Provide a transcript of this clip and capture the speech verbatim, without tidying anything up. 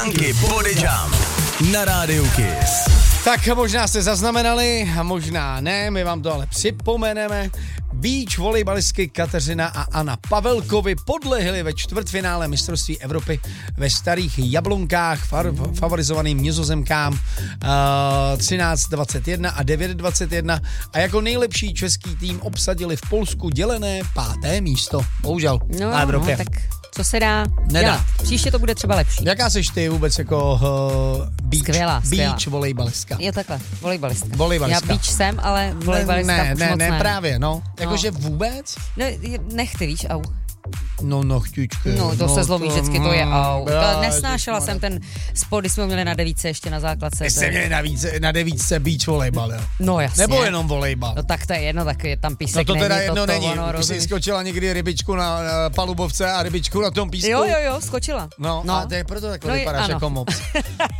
Anky Bodejam na rádiu Kiss. Tak možná jste zaznamenali, a možná ne, my vám to ale připomeneme. Beach volejbalistky Kateřina a Anna Pavelkovi podlehly ve čtvrtfinále mistrovství Evropy ve Starých Jablonkách far- favorizovaným Nizozemkám uh, třináct dvacet jedna a devět dvacet jedna a jako nejlepší český tým obsadili v Polsku dělené páté místo. Bohužel. No, no tak co se dá Nedá. dělat? Příště to bude třeba lepší. Jaká seš ty vůbec jako uh, beach, skvělá, skvělá. beach volejbalistka? Je takhle, volejbalistka. Volejbalistka. Já beach jsem, ale volejbalistka ne, už ne, moc ne, ne. právě, no. Jakože vůbec? No, nechty, víš, au. No, nochtičky. No, to no, se zlomí, vždycky to je au. Já, To nesnášela jsem ten sport, když jsme ho měli na devítce ještě na základce. Vy jste měli na, více, na devítce beach volejbal, jo? No jasně. Nebo jenom volejbal? No tak to je jedno, tak je tam písek. No to teda není, jedno to, není. To, ono, Už jsi rozumíš? skočila někdy rybičku na uh, palubovce a rybičku na tom písku? Jo, jo, jo, skočila. No, no. a to je proto takhle No, vypadáš ano. jako mops.